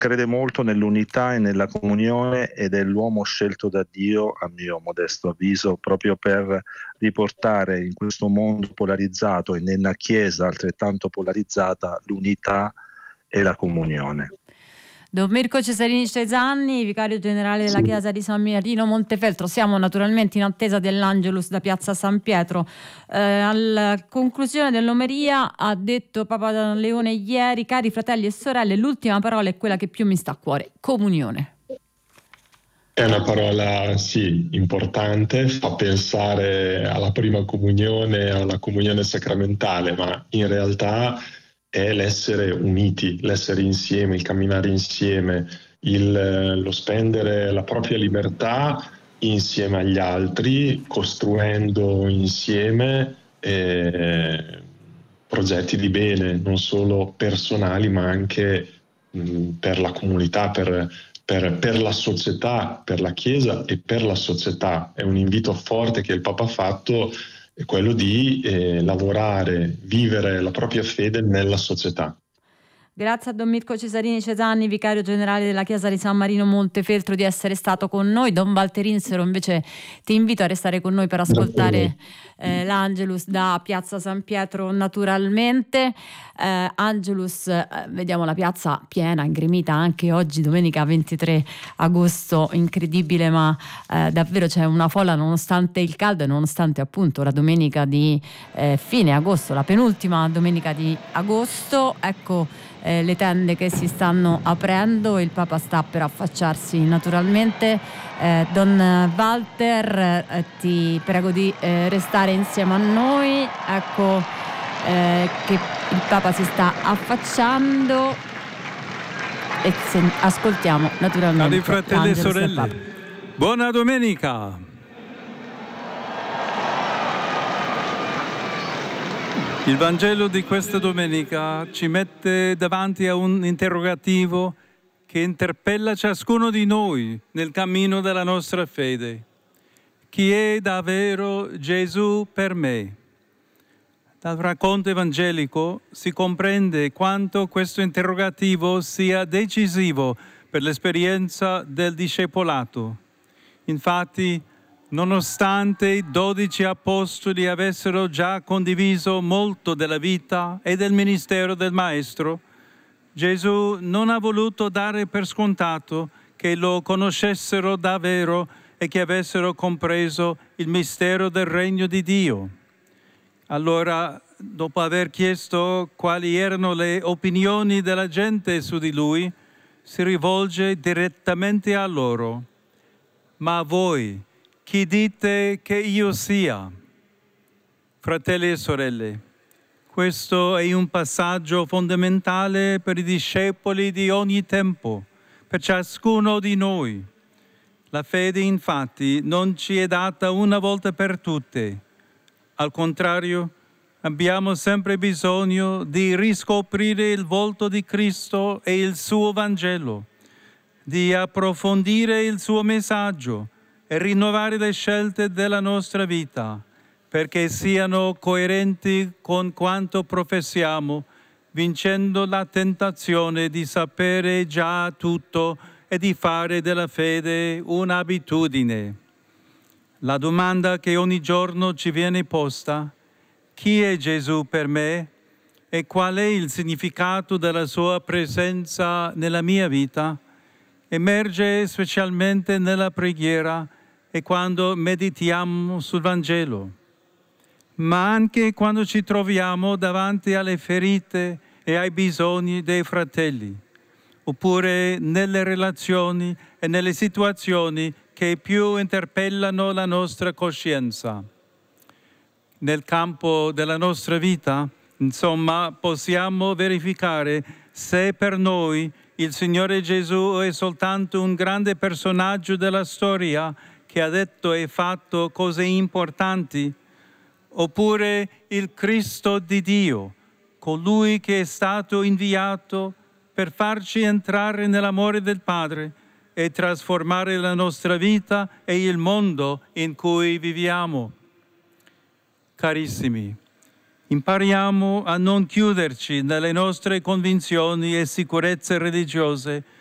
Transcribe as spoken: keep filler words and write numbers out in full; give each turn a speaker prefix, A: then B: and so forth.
A: crede molto nell'unità e nella comunione ed è l'uomo scelto da Dio, a mio modesto avviso, proprio per riportare in questo mondo polarizzato e nella Chiesa altrettanto polarizzata l'unità e la comunione.
B: Don Mirko Cesarini Cesanni, vicario generale della Chiesa di San Marino Montefeltro. Siamo naturalmente in attesa dell'Angelus da Piazza San Pietro. Eh, alla conclusione dell'omeria ha detto Papa Leone ieri: cari fratelli e sorelle, l'ultima parola è quella che più mi sta a cuore: comunione.
C: È una parola, sì, importante, fa pensare alla prima comunione, alla comunione sacramentale, ma in realtà è l'essere uniti, l'essere insieme, il camminare insieme, il, lo spendere la propria libertà insieme agli altri, costruendo insieme eh, progetti di bene, non solo personali, ma anche mh, per la comunità, per, per, per la società, per la Chiesa e per la società. È un invito forte che il Papa ha fatto, è quello di eh, lavorare, vivere la propria fede nella società.
B: Grazie a Don Mirko Cesarini Cesanni, vicario generale della Chiesa di San Marino Montefeltro, di essere stato con noi. Don Valterinsero, invece ti invito a restare con noi per ascoltare eh, l'Angelus da Piazza San Pietro naturalmente. Eh, Angelus, eh, vediamo la piazza piena, ingremita anche oggi, domenica ventitré agosto, incredibile, ma eh, davvero c'è una folla nonostante il caldo e nonostante appunto la domenica di eh, fine agosto, la penultima domenica di agosto. Ecco Eh, le tende che si stanno aprendo, il Papa sta per affacciarsi naturalmente. eh, Don Walter, eh, ti prego di eh, restare insieme a noi. Ecco eh, che il Papa si sta affacciando e se, ascoltiamo naturalmente.
D: Cari fratelli e sorelle, buona domenica. Il Vangelo di questa domenica ci mette davanti a un interrogativo che interpella ciascuno di noi nel cammino della nostra fede. Chi è davvero Gesù per me? Dal racconto evangelico si comprende quanto questo interrogativo sia decisivo per l'esperienza del discepolato. Infatti, nonostante i dodici apostoli avessero già condiviso molto della vita e del ministero del Maestro, Gesù non ha voluto dare per scontato che lo conoscessero davvero e che avessero compreso il mistero del regno di Dio. Allora, dopo aver chiesto quali erano le opinioni della gente su di lui, si rivolge direttamente a loro. Ma voi, chi dite che io sia? Fratelli e sorelle, questo è un passaggio fondamentale per i discepoli di ogni tempo, per ciascuno di noi. La fede, infatti, non ci è data una volta per tutte. Al contrario, abbiamo sempre bisogno di riscoprire il volto di Cristo e il suo Vangelo, di approfondire il suo messaggio e rinnovare le scelte della nostra vita, perché siano coerenti con quanto professiamo, vincendo la tentazione di sapere già tutto e di fare della fede un'abitudine. La domanda che ogni giorno ci viene posta: chi è Gesù per me e qual è il significato della sua presenza nella mia vita? Emerge specialmente nella preghiera e quando meditiamo sul Vangelo, ma anche quando ci troviamo davanti alle ferite e ai bisogni dei fratelli, oppure nelle relazioni e nelle situazioni che più interpellano la nostra coscienza. Nel campo della nostra vita, insomma, possiamo verificare se per noi il Signore Gesù è soltanto un grande personaggio della storia che ha detto e fatto cose importanti, oppure il Cristo di Dio, colui che è stato inviato per farci entrare nell'amore del Padre e trasformare la nostra vita e il mondo in cui viviamo. Carissimi, impariamo a non chiuderci nelle nostre convinzioni e sicurezze religiose,